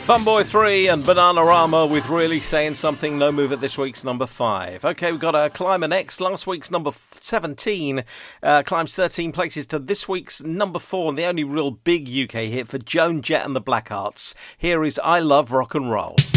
Funboy 3 and Bananarama with Really Saying Something. No move at this week's number 5. Okay, we've got a climber next. Last week's number 17 climbs 13 places to this week's number 4, and the only real big UK hit for Joan Jett and the Blackhearts. Here is I Love Rock and Roll.